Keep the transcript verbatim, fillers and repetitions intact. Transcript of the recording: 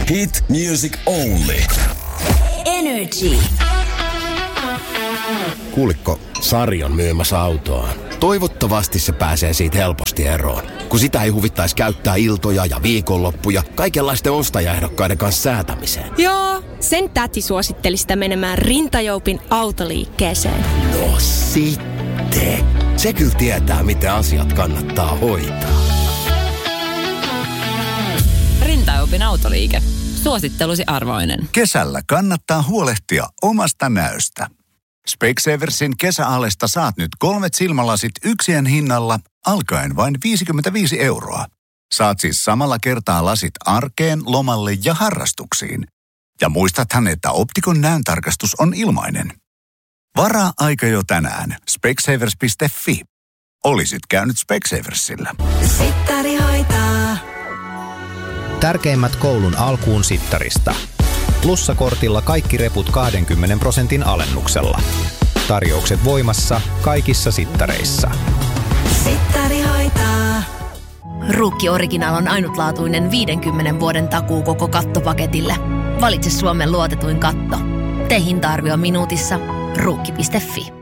Hit music only. Energy. Kuulikko, Sari on myymässä autoaan. Toivottavasti se pääsee siitä helposti eroon, kun sitä ei huvittaisi käyttää iltoja ja viikonloppuja kaikenlaisten ostajaehdokkaiden kanssa säätämiseen. Joo, sen täti suositteli sitä menemään Rintajoupin autoliikkeeseen. No sitten. Se kyllä tietää, miten asiat kannattaa hoitaa. Rintajoupin autoliike. Suosittelusi arvoinen. Kesällä kannattaa huolehtia omasta näöstä. Specsaversin kesäalesta saat nyt kolmet silmälasit yksien hinnalla alkaen vain viisikymmentäviisi euroa. Saat siis samalla kertaa lasit arkeen, lomalle ja harrastuksiin. Ja muistathan, että Optikon näöntarkastus on ilmainen. Varaa aika jo tänään. specsavers piste fi. Olisit käynyt Specsaversillä. Sittari hoitaa. Tärkeimmät koulun alkuun sittarista. Plussakortilla kaikki reput kaksikymmentä prosentin alennuksella. Tarjoukset voimassa kaikissa sittareissa. Sittari hoitaa. Ruukki Original on ainutlaatuinen viidenkymmenen vuoden takuu koko kattopaketille. Valitse Suomen luotetuin katto. Tee hinta-arvio minuutissa. Ruukki piste fi.